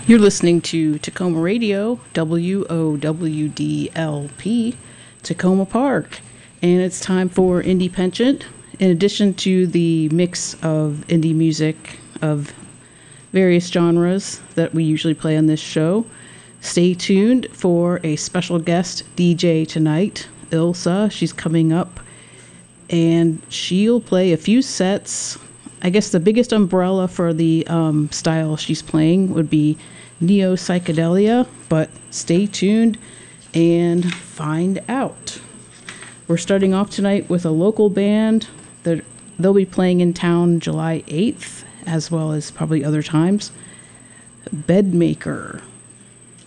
You're listening to Tacoma Radio, WOWDLP, Tacoma Park. And it's time for Indie Penchant. In addition to the mix of indie music of various genres that we usually play on this show, stay tuned for a special guest DJ tonight, Ilsa. She's coming up, and she'll play a few sets. I guess the biggest umbrella for the style she's playing would be neo psychedelia, but stay tuned and find out. We're starting off tonight with a local band that they'll be playing in town July 8th, as well as probably other times. Bedmaker.